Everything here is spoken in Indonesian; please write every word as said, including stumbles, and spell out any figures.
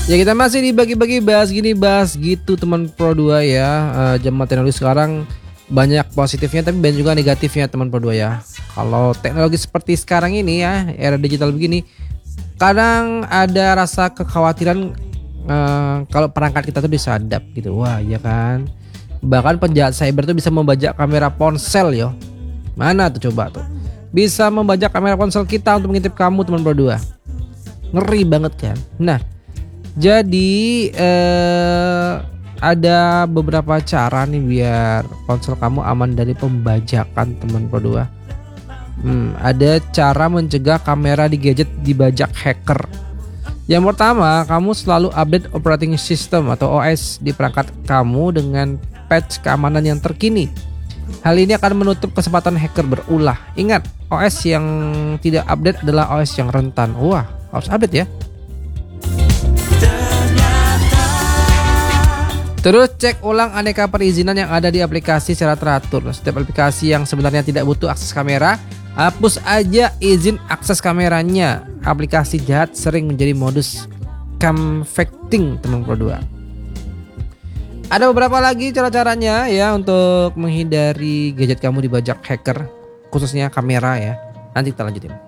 Ya kita masih dibagi-bagi bahas gini bahas gitu teman Pro dua ya. uh, Zaman teknologi sekarang banyak positifnya tapi banyak juga negatifnya teman Pro dua ya. Kalau teknologi seperti sekarang ini ya, era digital begini, kadang ada rasa kekhawatiran uh, kalau perangkat kita tuh disadap gitu. Wah iya kan. Bahkan penjahat cyber tuh bisa membajak kamera ponsel yo. Mana tuh coba tuh. Bisa membajak kamera ponsel kita untuk mengintip kamu teman Pro dua. Ngeri banget kan. Nah, jadi eh, ada beberapa cara nih biar ponsel kamu aman dari pembajakan teman Pro dua. Hmm, ada cara mencegah kamera di gadget dibajak hacker. Yang pertama, kamu selalu update operating system atau O S di perangkat kamu dengan patch keamanan yang terkini. Hal ini akan menutup kesempatan hacker berulah. Ingat, O S yang tidak update adalah O S yang rentan. Wah, harus update ya. Terus cek ulang aneka perizinan yang ada di aplikasi secara teratur. Setiap aplikasi yang sebenarnya tidak butuh akses kamera, hapus aja izin akses kameranya. Aplikasi jahat sering menjadi modus camfacting teman Pro dua. Ada beberapa lagi cara-caranya ya untuk menghindari gadget kamu dibajak hacker, khususnya kamera ya. Nanti kita lanjutin.